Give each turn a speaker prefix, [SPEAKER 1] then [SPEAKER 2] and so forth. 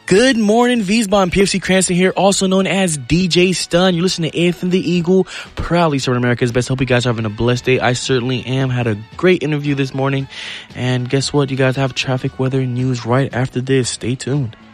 [SPEAKER 1] Good morning, Wiesbaden. PFC Cranston here, also known as DJ Stun. You're listening to Anthony the Eagle, proudly serving America's best. Hope you guys are having a blessed day. I certainly am. Had a great interview this morning. And guess what? You guys have traffic weather news right after this. Stay tuned.